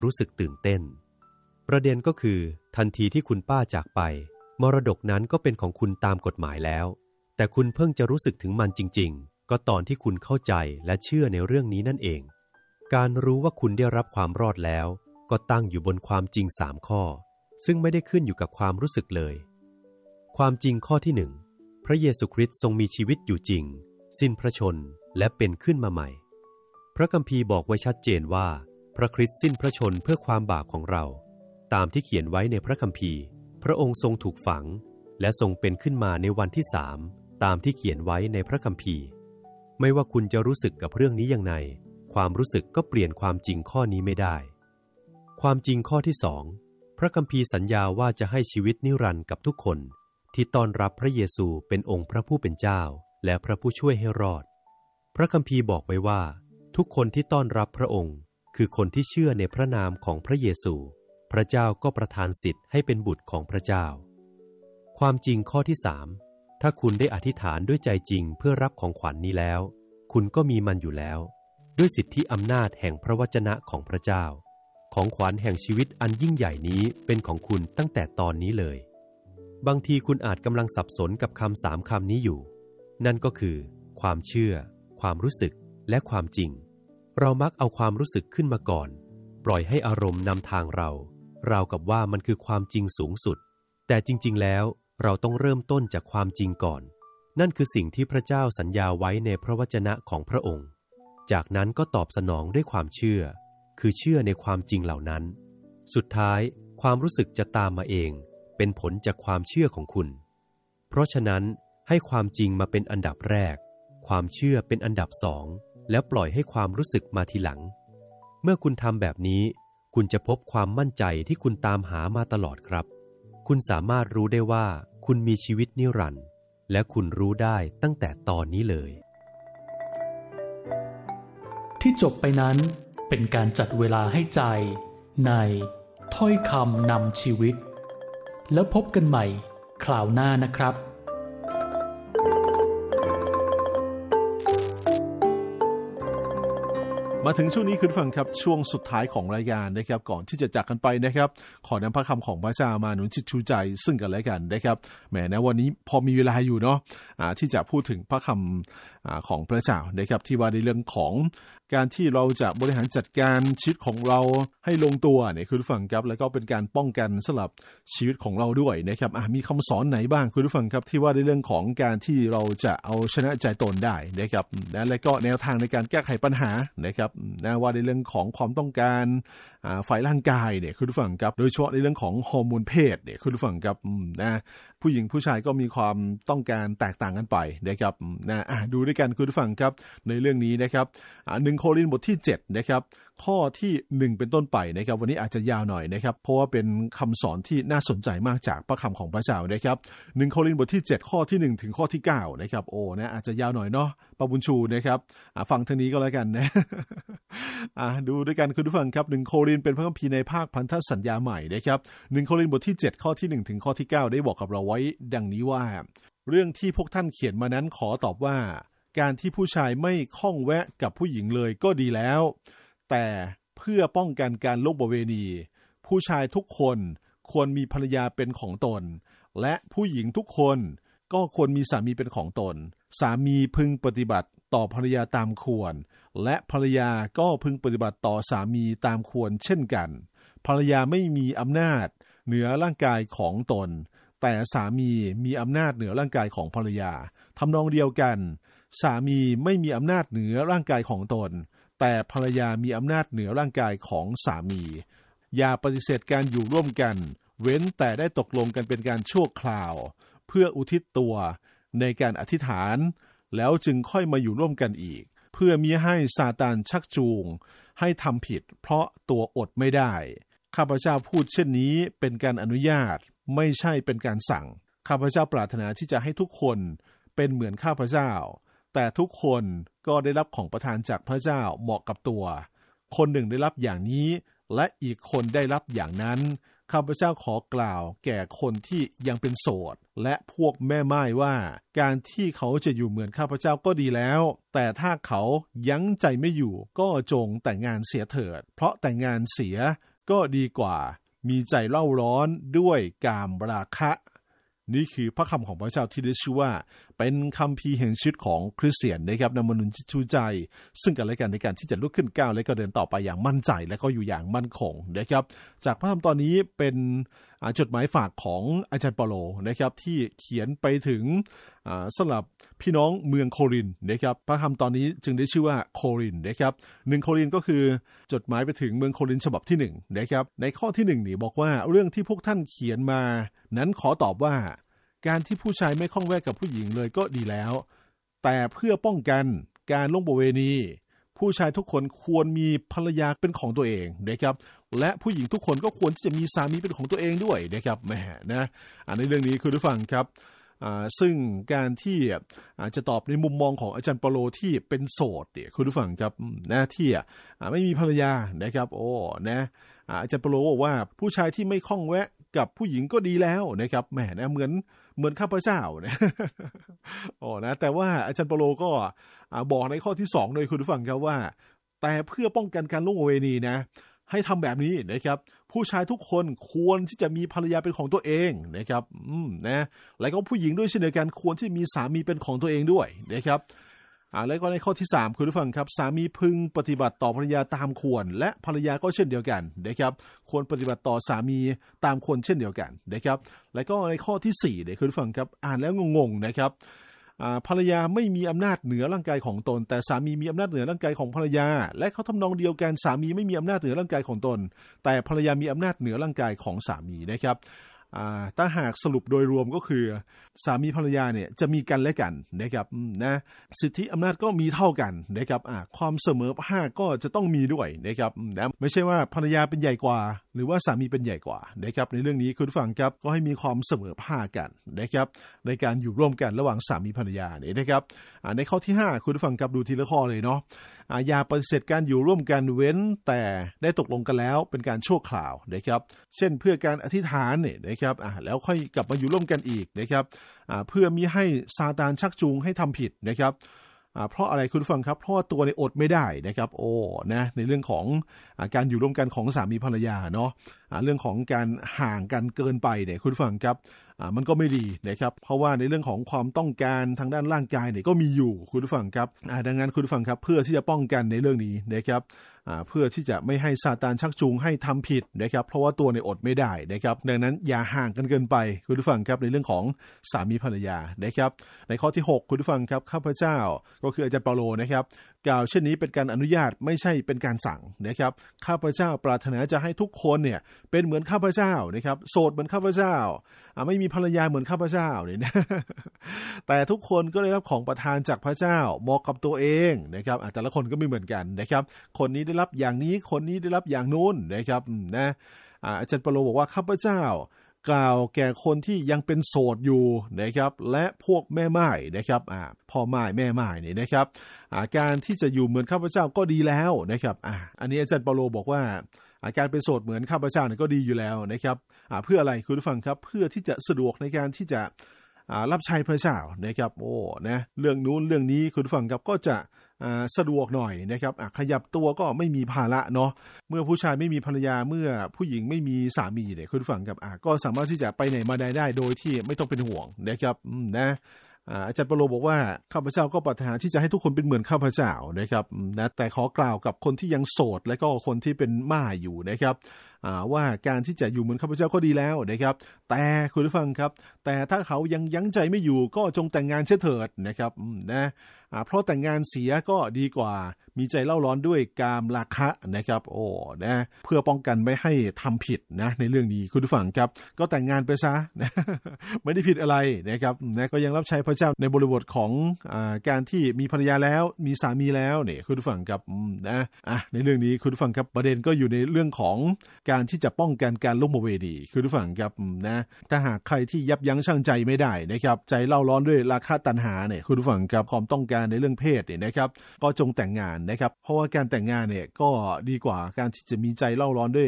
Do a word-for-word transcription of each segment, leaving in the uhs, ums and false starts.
รู้สึกตื่นเต้นประเด็นก็คือทันทีที่คุณป้าจากไปมรดกนั้นก็เป็นของคุณตามกฎหมายแล้วแต่คุณเพิ่งจะรู้สึกถึงมันจริงๆก็ตอนที่คุณเข้าใจและเชื่อในเรื่องนี้นั่นเองการรู้ว่าคุณได้รับความรอดแล้วก็ตั้งอยู่บนความจริงสามข้อซึ่งไม่ได้ขึ้นอยู่กับความรู้สึกเลยความจริงข้อที่หนึ่งพระเยซูคริสต์ทรงมีชีวิตอยู่จริงสิ้นพระชนม์และเป็นขึ้นมาใหม่พระคัมภีร์บอกไว้ชัดเจนว่าพระคริสต์สิ้นพระชนม์เพื่อความบาปของเราตามที่เขียนไว้ในพระคัมภีร์พระองค์ทรงถูกฝังและทรงเป็นขึ้นมาในวันที่สามตามที่เขียนไว้ในพระคัมภีร์ไม่ว่าคุณจะรู้สึกกับเรื่องนี้อย่างไรความรู้สึกก็เปลี่ยนความจริงข้อนี้ไม่ได้ความจริงข้อที่สองพระคัมภีร์สัญญาว่าจะให้ชีวิตนิรันดร์กับทุกคนที่ต้อนรับพระเยซูเป็นองค์พระผู้เป็นเจ้าและพระผู้ช่วยให้รอดพระคัมภีร์บอกไว้ว่าทุกคนที่ต้อนรับพระองค์คือคนที่เชื่อในพระนามของพระเยซูพระเจ้าก็ประทานสิทธิ์ให้เป็นบุตรของพระเจ้าความจริงข้อที่สามถ้าคุณได้อธิษฐานด้วยใจจริงเพื่อรับของขวัญ น, นี้แล้วคุณก็มีมันอยู่แล้วด้วยสิทธิอำนาจแห่งพระวจนะของพระเจ้าของขวัญแห่งชีวิตอันยิ่งใหญ่นี้เป็นของคุณตั้งแต่ตอนนี้เลยบางทีคุณอาจกำลังสับสนกับคำสามคำนี้อยู่นั่นก็คือความเชื่อความรู้สึกและความจริงเรามักเอาความรู้สึกขึ้นมาก่อนปล่อยให้อารมณ์นำทางเราราวกับว่ามันคือความจริงสูงสุดแต่จริงๆแล้วเราต้องเริ่มต้นจากความจริงก่อนนั่นคือสิ่งที่พระเจ้าสัญญาไว้ในพระวจนะของพระองค์จากนั้นก็ตอบสนองด้วยความเชื่อคือเชื่อในความจริงเหล่านั้นสุดท้ายความรู้สึกจะตามมาเองเป็นผลจากความเชื่อของคุณเพราะฉะนั้นให้ความจริงมาเป็นอันดับแรกความเชื่อเป็นอันดับสองแล้วปล่อยให้ความรู้สึกมาทีหลังเมื่อคุณทำแบบนี้คุณจะพบความมั่นใจที่คุณตามหามาตลอดครับคุณสามารถรู้ได้ว่าคุณมีชีวิตนิรันดร์และคุณรู้ได้ตั้งแต่ตอนนี้เลยที่จบไปนั้นเป็นการจัดเวลาให้ใจในถ้อยคำนำชีวิตแล้วพบกันใหม่คราวหน้านะครับมาถึงช่วงนี้คุณฟังครับช่วงสุดท้ายของรายการนะครับก่อนที่จะจากกันไปนะครับขอนำพระคำของพระเจ้ามาหนุนจิตชูใจซึ่งกันและกันนะครับแหมนะวันนี้พอมีเวลาอยู่เนาะะที่จะพูดถึงพระคำของพระเจ้านะครับที่ว่าในเรื่องของการที่เราจะบริหารจัดการชีวิตของเราให้ลงตัวเนี่ยคุณผู้ฟังครับแล้วก็เป็นการป้องกันสำหรับชีวิตของเราด้วยนะครับมีคำสอนไหนบ้างคุณผู้ฟังครับที่ว่าในเรื่องของการที่เราจะเอาชนะใจตนได้นะครับนะและก็แนวทางในการแก้ไขปัญหานะครับนะว่าในเรื่องของความต้องการฝ่ายร่างกายเนี่ยคุณผู้ฟังครับโดยเฉพาะในเรื่องของฮอร์โมนเพศเนี่ยคุณผู้ฟังครับนะผู้หญิงผู้ชายก็มีความต้องการแตกต่างกันไปนะครับนะดูด้วยกันคุณผู้ฟังครับในเรื่องนี้นะครับหนึ่งโครินธ์บทที่เจ็ดนะครับข้อที่หนึ่งเป็นต้นไปนะครับวันนี้อาจจะยาวหน่อยนะครับเพราะว่าเป็นคำสอนที่น่าสนใจมากจากพระคำของพระเจ้านะครับหนึ่งโครินธ์บทที่เจ็ดข้อที่หนึ่งถึงข้อที่เก้านะครับโอ้นะอาจจะยาวหน่อยเนาะป้าบุญชูนะครับฟังทางนี้ก็แล้วกันนะดูด้วยกันคุณผู้ฟังครับหนึ่งโครินธ์เป็นพระคัมภีร์ในภาคพันธสัญญาใหม่นะครับหนึ่งโครินธ์บทที่เจ็ดข้อที่หนึ่งถึงข้อที่เก้าได้บอกกับเราไว้ดังนี้ว่าเรื่องที่พวกท่านเขียนมานั้นขอตอบว่าการที่ผู้ชายไม่ข้องแวะกับผู้หญิงเลยก็ดีแล้วแต่เพื่อป้องกันการล่วงประเวณีผู้ชายทุกคนควรมีภรรยาเป็นของตนและผู้หญิงทุกคนก็ควรมีสามีเป็นของตนสามีพึงปฏิบัติต่อภรรยาตามควรและภรรยาก็พึงปฏิบัติต่อสามีตามควรเช่นกันภรรยาไม่มีอำนาจเหนือร่างกายของตนแต่สามีมีอำนาจเหนือร่างกายของภรรยาทำนองเดียวกันสามีไม่มีอำนาจเหนือร่างกายของตนแต่ภรรยามีอำนาจเหนือร่างกายของสามีอย่าปฏิเสธการอยู่ร่วมกันเว้นแต่ได้ตกลงกันเป็นการชั่วคราวเพื่ออุทิศตัวในการอธิษฐานแล้วจึงค่อยมาอยู่ร่วมกันอีกเพื่อมิให้ซาตานชักจูงให้ทำผิดเพราะตัวอดไม่ได้ข้าพเจ้าพูดเช่นนี้เป็นการอนุญาตไม่ใช่เป็นการสั่งข้าพเจ้าปรารถนาที่จะให้ทุกคนเป็นเหมือนข้าพเจ้าแต่ทุกคนก็ได้รับของประทานจากพระเจ้าเหมาะกับตัวคนหนึ่งได้รับอย่างนี้และอีกคนได้รับอย่างนั้นข้าพเจ้าขอกล่าวแก่คนที่ยังเป็นโสดและพวกแม่ม่ายว่าการที่เขาจะอยู่เหมือนข้าพเจ้าก็ดีแล้วแต่ถ้าเขายั้งใจไม่อยู่ก็จงแต่งงานเสียเถิดเพราะแต่งงานเสียก็ดีกว่ามีใจเล่าร้อนด้วยกามราคะนี่คือพระคำของพระเจ้าที่ได้ชื่อว่าเป็นคัมภีร์แห่งชีวิตของคริสเตียนนะครับนำมาหนุนจิตชูใจซึ่งกันและกันในการที่จะลุกขึ้นก้าวและก็เดินต่อไปอย่างมั่นใจและก็อยู่อย่างมั่นคงนะครับจากพระธรรมตอนนี้เป็นจดหมายฝากของอาจารย์เปาโลนะครับที่เขียนไปถึงสำหรับพี่น้องเมืองโครินธ์นะครับพระคำตอนนี้จึงได้ชื่อว่าโครินธ์นะครับหนึ่งโครินธ์ก็คือจดหมายไปถึงเมืองโครินธ์ฉบับที่หนึ่งนะครับในข้อที่หนึ่งนี่บอกว่าเรื่องที่พวกท่านเขียนมานั้นขอตอบว่าการที่ผู้ชายไม่ข้องแวะกับผู้หญิงเลยก็ดีแล้วแต่เพื่อป้องกันการล่วงประเวณีผู้ชายทุกคนควรมีภรรยาเป็นของตัวเองนะครับและผู้หญิงทุกคนก็ควรที่จะมีสามีเป็นของตัวเองด้วยนะครับแหมนะอันในเรื่องนี้คุณผู้ฟังครับซึ่งการที่จะตอบในมุมมองของอาจารย์เปาโลที่เป็นโสดเนี่ยคุณผู้ฟังครับนะที่ไม่มีภรรยานะครับโอ้นะอาจารย์เปาโลบอกว่าผู้ชายที่ไม่ข้องแวะกับผู้หญิงก็ดีแล้วนะครับแหมนะเหมือนเหมือนข้าพเจ้านะโอ้นะแต่ว่าอาจารย์เปาโลก็บอกในข้อที่สองโดยคุณผู้ฟังครับว่าแต่เพื่อป้องกันการล่วงประเวณีนะให้ทำแบบนี้นะครับผู้ชายทุกคนควรที่จะมีภรรยาเป็นของตัวเองนะครับอืมนะแล้วก็ผู้หญิงด้วยเช่นเดียวกันควรที่มีสามีเป็นของตัวเองด้วยนะครับอ่าแล้วก็ในข้อที่สามคุณผู้ฟังครับสามีพึงปฏิบัติต่อภรรยาตามควรและภรรยาก็เช่นเดียวกันนะครับควรปฏิบัติต่อสามีตามควรเช่นเดียวกันนะครับแล้วก็ในข้อที่สี่เนี่ยคุณผู้ฟังครับอ่านแล้วงงๆนะครับภรรยาไม่มีอำนาจเหนือร่างกายของตนแต่สามีมีอำนาจเหนือร่างกายของภรรยาและเขาทำนองเดียวกันสามีไม่มีอำนาจเหนือร่างกายของตนแต่ภรรยามีอำนาจเหนือร่างกายของสามีนะครับถ้าหากสรุปโดยรวมก็คือสามีภรรยาเนี่ยจะมีกันและกันนะครับนะสิทธิอำนาจก็มีเท่ากันนะครับความเสมอภาคก็จะต้องมีด้วยนะครับนะไม่ใช่ว่าภรรยาเป็นใหญ่กว่าหรือว่าสามีเป็นใหญ่กว่านะครับในเรื่องนี้คุณผู้ฟังครับก็ให้มีความเสมอภาคกันนะครับในการอยู่ร่วมกันระหว่างสามีภรรยาเนี่ยนะครับในข้อที่ห้าคุณผู้ฟังครับดูทีละข้อเลยเนาะอย่าปฏิเสธการอยู่ร่วมกันเว้นแต่ได้ตกลงกันแล้วเป็นการชั่วคราวนะครับเช่นเพื่อการอธิษฐานเนี่ยนะครับแล้วค่อยกลับมาอยู่ร่วมกันอีกนะครับเพื่อมิให้ซาตานชักจูงให้ทำผิดนะครับเพราะอะไรคุณฟังครับเพราะว่าตัวในอดไม่ได้นะครับโอ้นะในเรื่องของการอยู่ร่วมกันของสามีภรรยาเนาะเรื่องของการห่างกันเกินไปเนี่ยคุณฟังครับมันก็ไม่ดีนะครับเพราะว่าในเรื่องของความต้องการทางด้านร่างกายเนี่ยก็มีอยู่คุณฟังครับดังนั้นคุณฟังครับเพื่อที่จะป้องกันในเรื่องนี้นะครับเพื่อที่จะไม่ให้ซาตานชักจูงให้ทำผิดนะครับเพราะว่าตัวในอดไม่ได้นะครับดังนั้นอย่าห่างกันเกินไปคุณผู้ฟังครับในเรื่องของสามีภรรยานะครับในข้อที่หกคุณผู้ฟังครับข้าพเจ้าก็คืออาจารย์เปาโลนะครับกล่าวเช่นนี้เป็นการอนุญาตไม่ใช่เป็นการสั่งนะครับข้าพเจ้าปรารถนาจะให้ทุกคนเนี่ยเป็นเหมือนข้าพเจ้านะครับโสดเหมือนข้าพเจ้าไม่มีภรรยาเหมือนข้าพเจ้าเนี่ยนะแต่ทุกคนก็ได้รับของประทานจากพระเจ้าเหมาะกับตัวเองนะครับแต่ละคนก็ไม่เหมือนกันนะครับคนนี้ได้รับอย่างนี้คนนี้ได้รับอย่างนู้นนะครับนะอาจารย์เปาโลบอกว่าข้าพเจ้ากล่าวแก่คนที่ยังเป็นโสดอยู่นะครับและพวกแม่ม่ายนะครับอ่าพ่อม่ายแม่ม่ายนี่นะครับการที่จะอยู่เหมือนข้าพเจ้าก็ดีแล้วนะครับอ่าอันนี้อาจารย์เปาโลบอกว่าการเป็นโสดเหมือนข้าพเจ้าเนี่ยก็ดีอยู่แล้วนะครับเพื่ออะไรคุณผู้ฟังครับเพื่อที่จะสะดวกในการที่จะรับใช้พระเจ้านะครับโอ้นะเรื่องนู้นเรื่องนี้คุณผู้ฟังครับก็จะสะดวกหน่อยนะครับขยับตัวก็ไม่มีภาระเนาะเมื่อผู้ชายไม่มีภรรยาเมื่อผู้หญิงไม่มีสามีเนี่ยคุณผู้ฟังครับก็สามารถที่จะไปไหนมาไหนได้โดยที่ไม่ต้องเป็นห่วงนะครับนะอาจารย์เปาโลบอกว่าข้าพเจ้าก็ปรารถนาที่จะให้ทุกคนเป็นเหมือนข้าพเจ้านะครับนะแต่ขอกล่าวกับคนที่ยังโสดและก็คนที่เป็นม่ายอยู่นะครับว่าการที่จะอยู่เหมือนข้าพเจ้าก็ดีแล้วนะครับแต่คุณผู้ฟังครับแต่ถ้าเขายังยั้งใจไม่อยู่ก็จงแต่งงานเสียเถิดนะครับนะเพราะแต่งงานเสียก็ดีกว่ามีใจเล่าร้อนด้วยกามราคะนะครับโอ้นะเพื่อป้องกันไม่ให้ทำผิดนะในเรื่องนี้คุณผู้ฟังครับก็แต่งงานไปซะนะไม่ได้ผิดอะไรนะครับนะก็ยังรับใช้พระเจ้าในบริบทของอ่าการที่มีภรรยาแล้วมีสามีแล้วเนี่ยคุณผู้ฟังครับนะอ่ะในเรื่องนี้คุณผู้ฟังครับประเด็นก็อยู่ในเรื่องของการที่จะป้องกันการล่วงประเวณีคุณผู้ฟังครับนะถ้าหากใครที่ยับยั้งชั่งใจไม่ได้นะครับใจเล่าร้อนด้วยราคะตัณหาเนี่ยคุณผู้ฟังครับความต้องการในเรื่องเพศเนี่ยนะครับก็จงแต่งงานนะครับเพราะว่าการแต่งงานเนี่ยก็ดีกว่าการที่จะมีใจเล่าร้อนด้วย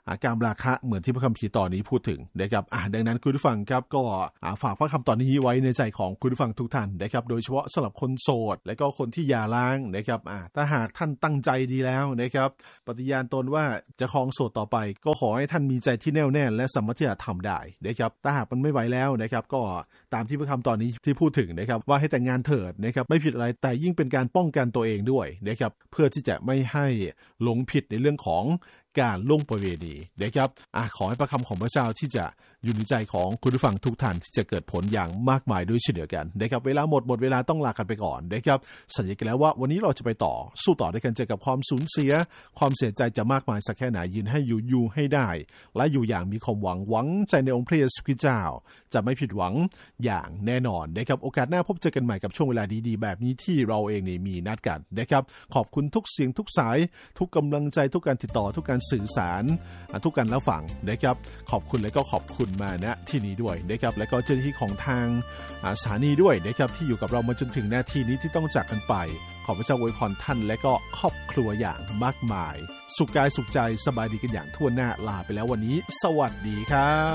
การราคะเหมือนที่พระคัมภีร์ตอนนี้พูดถึงนะครับดังนั้นคุณผู้ฟังครับก็ฝากพระคำตอนนี้ไว้ในใจของคุณผู้ฟังทุกท่านนะครับโดยเฉพาะสำหรับคนโสดและก็คนที่หย่าร้างนะครับถ้าหากท่านตั้งใจดีแล้วนะครับปฏิญาณตนว่าจะครองโสดต่อไปก็ขอให้ท่านมีใจที่แน่วแน่และสามารถที่จะทำได้นะครับถ้าหากมันไม่ไหวแล้วนะครับก็ตามที่พระคำตอนนี้ที่พูดถึงนะครับว่าให้แต่งงานเถิดนะครับไม่ผิดอะไรแต่ยิ่งเป็นการป้องกันตัวเองด้วยนะครับเพื่อที่จะไม่ให้หลงผิดในเรื่องของการล่วงประเวณีนะครับอ่ะขอให้พระคำของพระเจ้าที่จะอยู่ในใจของคุณผู้ฟังทุกท่านที่จะเกิดผลอย่างมากมายด้วยเช่นเดียวกันนะครับเวลาหมดหมดเวลาต้องลากันไปก่อนนะครับสัญญากันแล้วว่าวันนี้เราจะไปต่อสู้ต่อด้วยกันเจอกับความสูญเสียความเสียใจจะมากมายสักแค่ไหนยืนให้อยู่อยู่ให้ได้และอยู่อย่างมีความหวังหวังใจในองค์พระเยซูคริสต์เจ้าจะไม่ผิดหวังอย่างแน่นอนนะครับโอกาสหน้าพบเจอกันใหม่กับช่วงเวลาดีๆแบบนี้ที่เราเองนี่มีนัดกันนะครับขอบคุณทุกเสียงทุกสายทุกกำลังใจทุกการติดต่อทุกการสื่อสารทุกการรับฟังนะครับขอบคุณและก็ขอบคุณมาณที่นี้ด้วยนะครับและก็เจ้าหน้าที่ของทางสถานีด้วยนะครับที่อยู่กับเรามาจนถึงนาทีนี้ที่ต้องจากกันไปขอพระเจ้าอวยพรท่านและก็ครอบครัวอย่างมากมายสุขกายสุขใจสบายดีกันอย่างทั่วหน้าลาไปแล้ววันนี้สวัสดีครับ